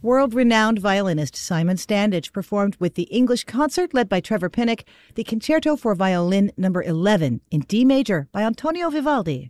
World-renowned violinist Simon Standage performed with the English Concert led by Trevor Pinnock the Concerto for Violin No. 11 in D major by Antonio Vivaldi.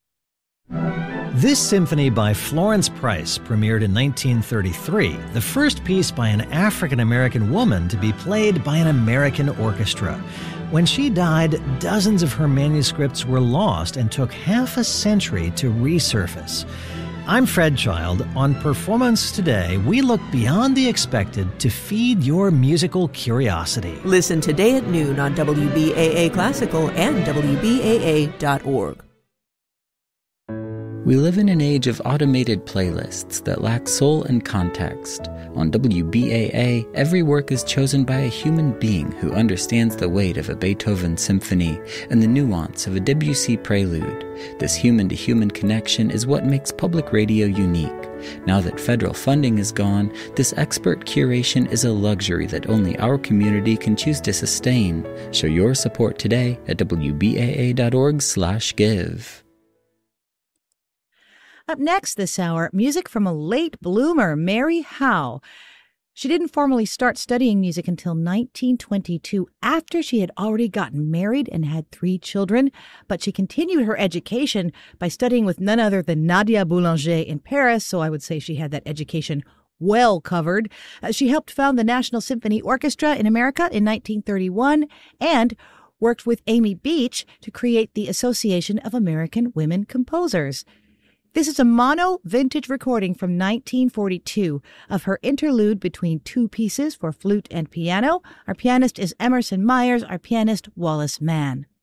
This symphony by Florence Price premiered in 1933, the first piece by an African-American woman to be played by an American orchestra. When she died, dozens of her manuscripts were lost and took half a century to resurface. I'm Fred Child. On Performance Today, we look beyond the expected to feed your musical curiosity. Listen today at noon on WBAA Classical and WBAA.org. We live in an age of automated playlists that lack soul and context. On WBAA, every work is chosen by a human being who understands the weight of a Beethoven symphony and the nuance of a Debussy prelude. This human-to-human connection is what makes public radio unique. Now that federal funding is gone, this expert curation is a luxury that only our community can choose to sustain. Show your support today at WBAA.org/give. Up next this hour, music from a late bloomer, Mary Howe. She didn't formally start studying music until 1922, after she had already gotten married and had 3 children, but she continued her education by studying with none other than Nadia Boulanger in Paris, so I would say she had that education well covered. She helped found the National Symphony Orchestra in America in 1931 and worked with Amy Beach to create the Association of American Women Composers. This is a mono vintage recording from 1942 of her interlude between 2 pieces for flute and piano. Our pianist is Emerson Myers, our pianist Wallace Mann.